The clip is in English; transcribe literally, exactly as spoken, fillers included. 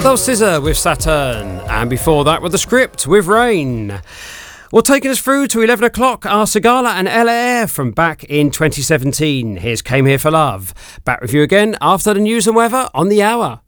Those Scissor with Saturn, and before that with The Script with Rain. Well, taking us through to eleven o'clock are Sigala and Ella Air from back in twenty seventeen. Here's Came Here for Love. Back with you again after the news and weather on the hour.